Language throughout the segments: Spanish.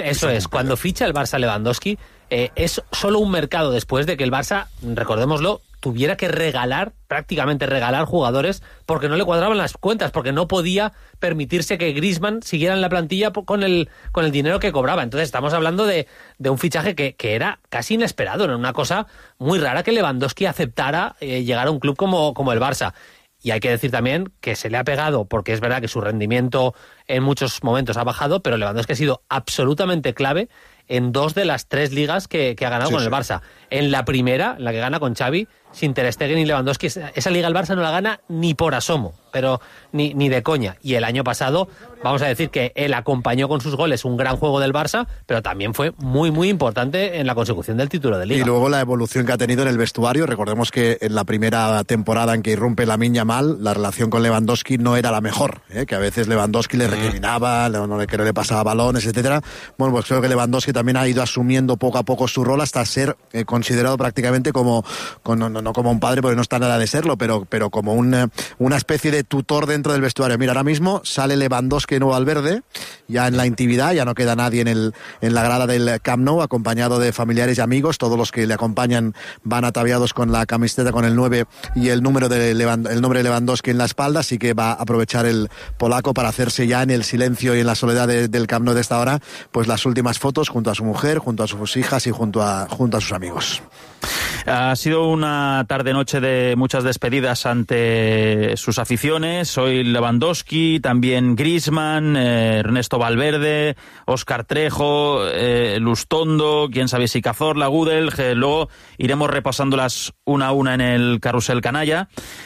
Eso es, cuando ficha el Barça Lewandowski, es solo un mercado después de que el Barça, recordémoslo, tuviera que prácticamente regalar jugadores porque no le cuadraban las cuentas, porque no podía permitirse que Griezmann siguiera en la plantilla con el dinero que cobraba. Entonces estamos hablando de un fichaje que era casi inesperado, era una cosa muy rara que Lewandowski aceptara llegar a un club como el Barça. Y hay que decir también que se le ha pegado, porque es verdad que su rendimiento en muchos momentos ha bajado, pero Lewandowski ha sido absolutamente clave en 2 de las 3 ligas que ha ganado con el Barça. En la primera, la que gana con Xavi, sin Ter Stegen y Lewandowski, esa liga el Barça no la gana ni por asomo, pero ni de coña. Y el año pasado, vamos a decir que él acompañó con sus goles un gran juego del Barça, pero también fue muy, muy importante en la consecución del título de Liga. Y luego la evolución que ha tenido en el vestuario. Recordemos que en la primera temporada en que irrumpe Lamine Yamal, la relación con Lewandowski no era la mejor, que a veces Lewandowski le recriminaba, que no le pasaba balones, etcétera. Bueno, pues creo que Lewandowski también ha ido asumiendo poco a poco su rol hasta ser considerado prácticamente no como un padre, porque no está nada de serlo, pero como una especie de tutor dentro del vestuario. Mira, ahora mismo sale Lewandowski nuevo al verde, ya en la intimidad, ya no queda nadie en la grada del Camp Nou, acompañado de familiares y amigos. Todos los que le acompañan van ataviados con la camiseta con el 9 y el nombre de Lewandowski en la espalda, así que va a aprovechar el polaco para hacerse ya en el silencio y en la soledad del Camp Nou de esta hora, pues las últimas fotos junto a su mujer, junto a sus hijas y junto a sus amigos. Ha sido una tarde-noche de muchas despedidas ante sus aficiones. Hoy Lewandowski, también Griezmann, Ernesto Valverde, Óscar Trejo, Lustondo, quién sabe si Cazorla, Gudel. Luego iremos repasándolas una a una en el carrusel canalla.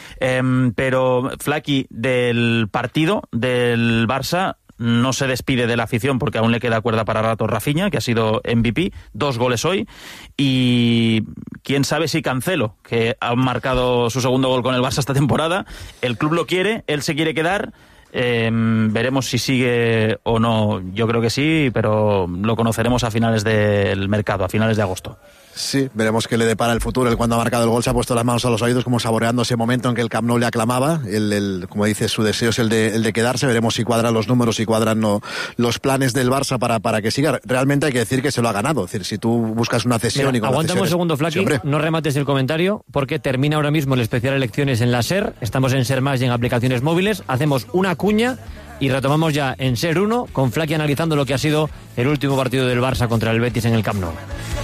Pero Flaqui, del partido del Barça no se despide de la afición porque aún le queda cuerda para rato Rafinha, que ha sido MVP, 2 goles hoy, y quién sabe si Cancelo, que ha marcado su segundo gol con el Barça esta temporada, el club lo quiere, él se quiere quedar. Veremos si sigue o no. Yo creo que sí, pero lo conoceremos a finales del mercado, a finales de agosto. Sí, veremos qué le depara el futuro. Él, cuando ha marcado el gol, se ha puesto las manos a los oídos, como saboreando ese momento en que el Camp Nou le aclamaba. Como dice, su deseo es el de quedarse. Veremos si cuadran los números, si cuadran los planes del Barça para que siga. Realmente hay que decir que se lo ha ganado. Es decir, si tú buscas una cesión... Mira, aguántame un segundo, Flaqui, sí, no remates el comentario, porque termina ahora mismo el especial elecciones en la SER. Estamos en SER Más y en aplicaciones móviles. Hacemos una cuña y retomamos ya en SER 1 con Flaqui analizando lo que ha sido el último partido del Barça contra el Betis en el Camp Nou.